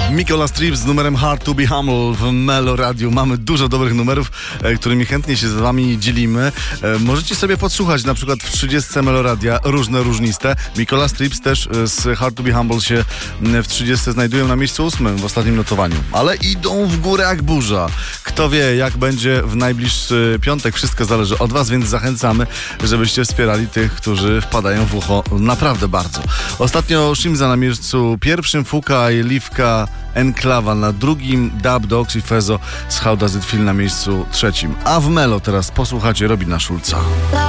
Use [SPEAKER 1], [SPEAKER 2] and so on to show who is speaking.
[SPEAKER 1] Mikola Strips z numerem Hard to be Humble w Melo Radio. Mamy dużo dobrych numerów, którymi chętnie się z wami dzielimy. Możecie sobie podsłuchać na przykład w 30 Melo Radia różne, różniste. Mikola Strips też z Hard to be Humble się w 30 znajdują na miejscu 8 w ostatnim notowaniu. Ale idą w górę jak burza. Kto wie, jak będzie w najbliższy piątek. Wszystko zależy od was, więc zachęcamy, żebyście wspierali tych, którzy wpadają w ucho naprawdę bardzo. Ostatnio Shimza na miejscu pierwszym, Fuka i Liwka Enklawa na drugim, Dub Dogs i Fezo z How Does It Feel na miejscu trzecim. A w Melo teraz posłuchacie Robina Schulza.